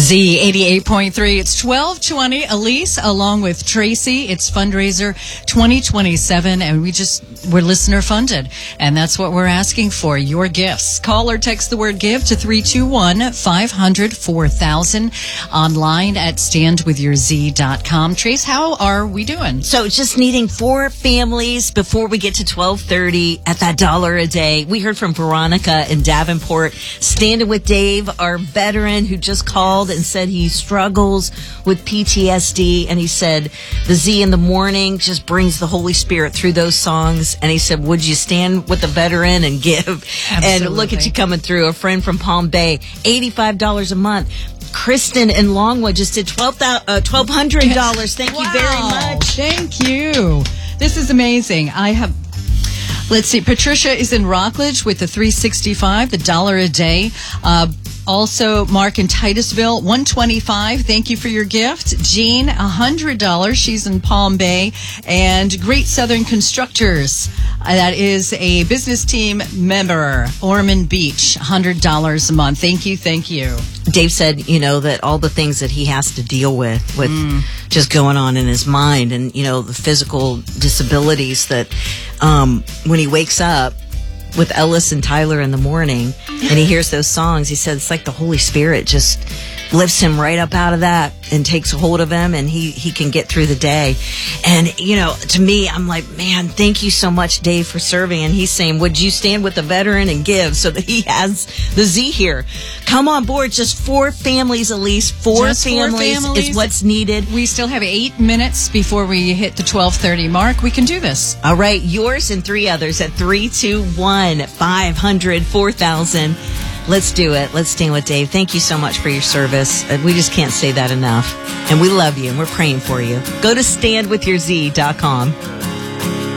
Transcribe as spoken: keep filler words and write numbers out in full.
Z eighty-eight point three. It's twelve twenty. Elise, along with Tracy. It's fundraiser twenty twenty-seven, and we just, we're listener funded. And that's what we're asking for, your gifts. Call or text the word give to three two one, five hundred, four thousand. Online at stand with your z dot com. Trace, how are we doing? So just needing four families before we get to twelve thirty at that dollar a day. We heard from Veronica in Davenport, standing with Dave, our veteran who just called and said he struggles with P T S D. And he said the Z in the morning just brings the Holy Spirit through those songs. And he said, would you stand with the veteran and give? Absolutely. And look at you coming through. A friend from Palm Bay, eighty-five dollars a month. Kristen in Longwood just did twelve hundred dollars. Thank wow. you very much. Thank you. This is amazing. I have, let's see, Patricia is in Rockledge with the three sixty-five, the dollar a day. Uh, Also, Mark in Titusville, one twenty-five. Thank you for your gift. Jean, one hundred dollars. She's in Palm Bay. And Great Southern Constructors. Uh, that is a business team member. Ormond Beach, one hundred dollars a month. Thank you, thank you. Dave said, you know, that all the things that he has to deal with, with mm. just going on in his mind and, you know, the physical disabilities that um, when he wakes up with Ellis and Tyler in the morning and he hears those songs, he said it's like the Holy Spirit just lifts him right up out of that and takes a hold of him, and he, he can get through the day. And, you know, to me, I'm like, man, thank you so much, Dave, for serving. And he's saying, would you stand with the veteran and give, so that he has the Z here. Come on board. Just four families, Elise. Four, Just families, four families is what's needed. We still have eight minutes before we hit the twelve thirty mark. We can do this. All right. Yours and three others at three two one, five hundred, four thousand. Let's do it. Let's stand with Dave. Thank you so much for your service. We just can't say that enough. And we love you, and we're praying for you. Go to stand with your z dot com.